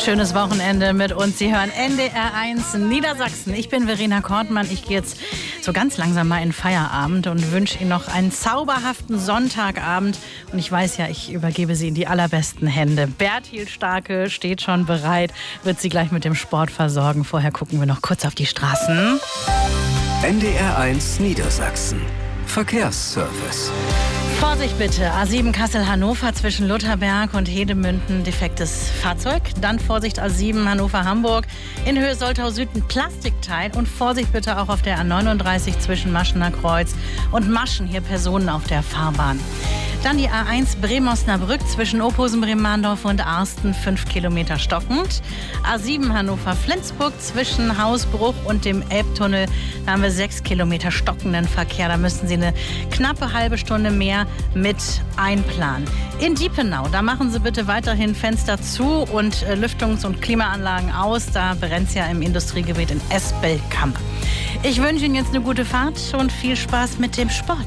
Schönes Wochenende mit uns. Sie hören NDR 1 Niedersachsen. Ich bin Verena Kortmann. Ich gehe jetzt so ganz langsam mal in Feierabend und wünsche Ihnen noch einen zauberhaften Sonntagabend. Und ich weiß ja, ich übergebe Sie in die allerbesten Hände. Bertil Starke steht schon bereit, wird Sie gleich mit dem Sport versorgen. Vorher gucken wir noch kurz auf die Straßen. NDR 1 Niedersachsen. Verkehrsservice. Vorsicht bitte, A7 Kassel-Hannover zwischen Lutherberg und Hedemünden, defektes Fahrzeug. Dann Vorsicht A7 Hannover-Hamburg, in Höhe Soltau Süd ein Plastikteil. Und Vorsicht bitte auch auf der A39 zwischen Maschener Kreuz und Maschen, hier Personen auf der Fahrbahn. Dann die A1 Bremen-Osnabrück zwischen Ophusen-Bremandorf und Arsten, 5 Kilometer stockend. A7 Hannover-Flensburg zwischen Hausbruch und dem Elbtunnel, da haben wir 6 Kilometer stockenden Verkehr. Da müssten Sie eine knappe halbe Stunde mehr mit einplanen. In Diepenau, da machen Sie bitte weiterhin Fenster zu und Lüftungs- und Klimaanlagen aus. Da brennt es ja im Industriegebiet in Espelkamp. Ich wünsche Ihnen jetzt eine gute Fahrt und viel Spaß mit dem Sport.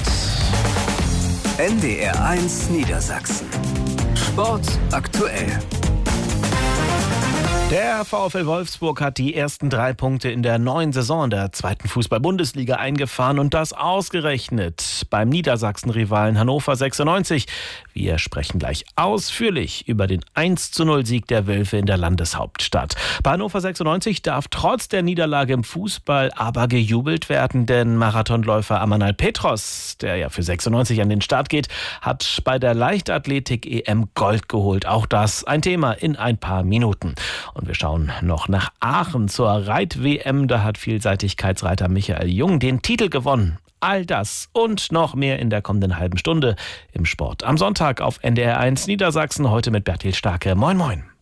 NDR 1 Niedersachsen. Sport aktuell. Der VfL Wolfsburg hat die ersten 3 Punkte in der neuen Saison der 2. Fußball-Bundesliga eingefahren und das ausgerechnet beim Niedersachsen-Rivalen Hannover 96. Wir sprechen gleich ausführlich über den 1:0-Sieg der Wölfe in der Landeshauptstadt. Bei Hannover 96 darf trotz der Niederlage im Fußball aber gejubelt werden, denn Marathonläufer Amanal Petros, der ja für 96 an den Start geht, hat bei der Leichtathletik-EM Gold geholt. Auch das ein Thema in ein paar Minuten. Und wir schauen noch nach Aachen zur Reit-WM. Da hat Vielseitigkeitsreiter Michael Jung den Titel gewonnen. All das und noch mehr in der kommenden halben Stunde im Sport. Am Sonntag auf NDR 1 Niedersachsen, heute mit Bertil Starke. Moin, moin.